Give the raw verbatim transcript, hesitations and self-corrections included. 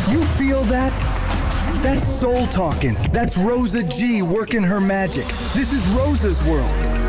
You feel that? That's soul talking. That's Rosa G working her magic. This is Rosa's world.